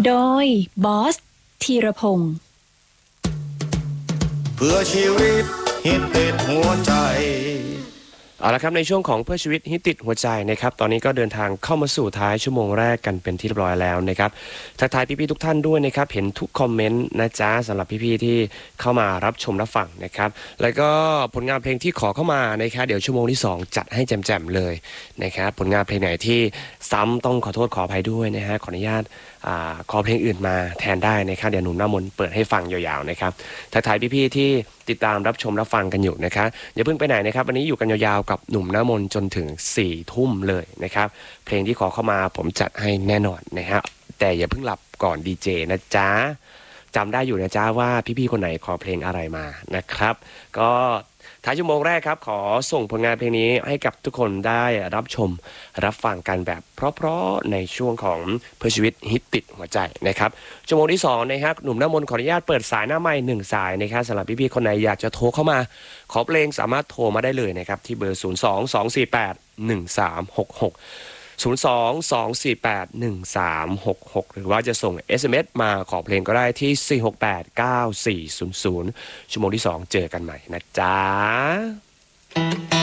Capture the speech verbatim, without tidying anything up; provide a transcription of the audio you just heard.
โดยบอสธีรพงศ์เพื่อชีวิตฮิตติดหัวใจเอาละครับในช่วงของเพื่อชีวิตฮิตติดหัวใจนะครับตอนนี้ก็เดินทางเข้ามาสู่ท้ายชั่วโมงแรกกันเป็นที่เรียบร้อยแล้วนะครับทักทายพี่ๆทุกท่านด้วยนะครับเห็นทุกคอมเมนต์นะจ๊ะสำหรับพี่ๆที่เข้ามารับชมรับฟังนะครับแล้วก็ผลงานเพลงที่ขอเข้ามานะครับเดี๋ยวชั่วโมงที่สองจัดให้แจ่มๆเลยนะครับผลงานเพลงไหนที่ซ้ำต้องขอโทษขออภัยด้วยนะฮะขออนุญาตอ่าขอเพลงอื่นมาแทนได้นะครับเดี๋ยวหนุ่มหน้ามนต์เปิดให้ฟังยาวๆนะครับทักทายพี่ๆที่ติดตามรับชมรับฟังกันอยู่นะครับอย่าเพิ่งไปไหนนะครับวันนี้อยู่กันยาวๆกับหนุ่มหน้ามนต์จนถึงสี่ทุ่มเลยนะครับเพลงที่ขอเข้ามาผมจัดให้แน่นอนนะฮะแต่อย่าเพิ่งหลับก่อนดีเจนะจ๊ะจำได้อยู่นะจ๊ะว่าพี่ๆคนไหนขอเพลงอะไรมานะครับก็ท้ายชั่วโมงแรกครับขอส่งผลงานเพลงนี้ให้กับทุกคนได้รับชมรับฟังกันแบบเพราะๆในช่วงของเพื่อชีวิตฮิตติดหัวใจนะครับชั่วโมงที่สองนะครับหนุ่มหน้ามนต์ขออนุญาตเปิดสายหน้าไมค์หนึ่งสายนะครับสำหรับพี่ๆคนไหนอยากจะโทรเข้ามาขอเพลงสามารถโทรมาได้เลยนะครับที่เบอร์ศูนย์ สอง สอง สี่ แปด หนึ่ง สาม หก หกศูนย์ สอง สอง สี่ แปด หนึ่ง สาม หก หกหรือว่าจะส่ง เอส เอ็ม เอส มาขอเพลงก็ได้ที่สี่ หก แปด เก้า สี่ ศูนย์ ศูนย์ชั่วโมงที่สองเจอกันใหม่นะจ๊ะ